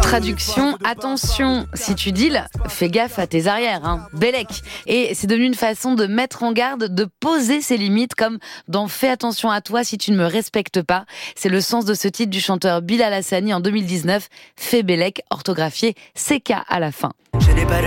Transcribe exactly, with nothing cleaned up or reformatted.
Traduction, attention, si tu deals, fais gaffe à tes arrières, hein. Bellec. Et c'est devenu une façon de mettre en garde, de poser ses limites, comme dans Fais attention à toi si tu ne me respectes pas. C'est le sens de ce titre du chanteur Bilal Hassani en deux mille dix-neuf. Fais Bellec, orthographié C K à la fin. Je n'ai pas